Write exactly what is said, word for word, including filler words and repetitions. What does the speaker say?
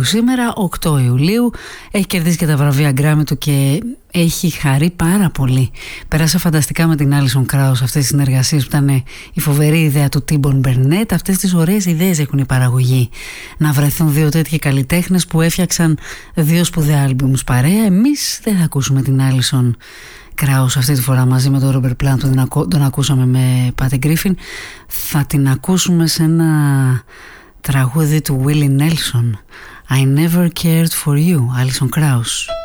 σήμερα, οκτώ Ιουλίου. Έχει κερδίσει και τα βραβεία Γκράμι του και έχει χαρεί πάρα πολύ. Πέρασε φανταστικά με την Alison Krauss αυτές τις συνεργασίες που ήταν η φοβερή ιδέα του T-Bone Burnett. Αυτές τις ωραίες ιδέες έχουν η παραγωγή. Να βρεθούν δύο τέτοιοι καλλιτέχνες που έφτιαξαν δύο σπουδαία άλμπουμς παρέα. Εμείς δεν θα ακούσουμε την Alison Krauss αυτή τη φορά μαζί με τον Robert Plant που τον, τον ακούσαμε με Patty Griffin. Θα την ακούσουμε σε ένα τραγούδι του Willie Nelson. I Never Cared For You, Alison Krauss.